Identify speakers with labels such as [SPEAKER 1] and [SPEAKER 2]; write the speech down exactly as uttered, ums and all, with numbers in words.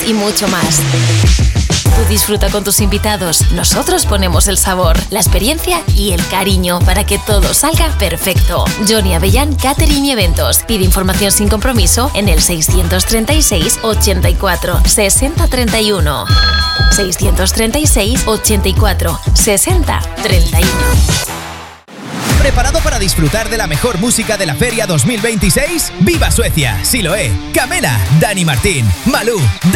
[SPEAKER 1] y mucho más. Tú disfruta con tus invitados, nosotros ponemos el sabor, la experiencia y el cariño para que todo salga perfecto. Johnny Avellán Catering y Eventos. Pide información sin compromiso en el seiscientos treinta y seis, ochenta y cuatro, sesenta, treinta y uno. seiscientos treinta y seis, ochenta y cuatro, sesenta, treinta y uno.
[SPEAKER 2] ¿Preparado para disfrutar de la mejor música de la Feria dos mil veintiséis? ¡Viva Suecia! Siloé, Camela, Dani Martín, Malú,